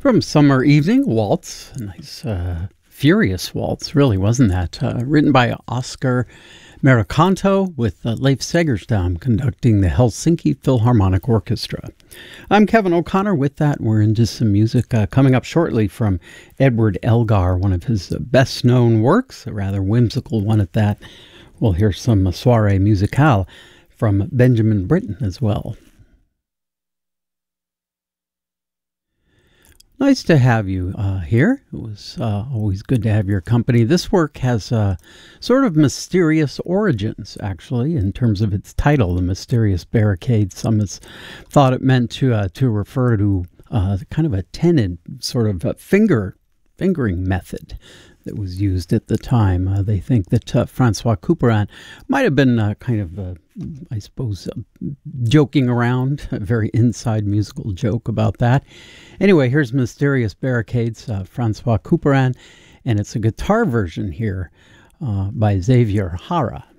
From Summer Evening Waltz, a nice furious waltz, really, wasn't that? Written by Oscar Mericanto with Leif Segerstam conducting the Helsinki Philharmonic Orchestra. I'm Kevin O'Connor. With that, we're into some music coming up shortly from Edward Elgar, one of his best-known works, a rather whimsical one at that. We'll hear some soirée musicale from Benjamin Britten as well. Nice to have you here. It was always good to have your company. This work has sort of mysterious origins, actually, in terms of its title, The Mysterious Barricade. Some has thought it meant to refer to kind of a tenon, sort of a fingering method that was used at the time. They think that Francois Couperin might have been kind of, I suppose, joking around, a very inside musical joke about that. Anyway, here's Mysterious Barricades, Francois Couperin, and it's a guitar version here by Xavier Hara.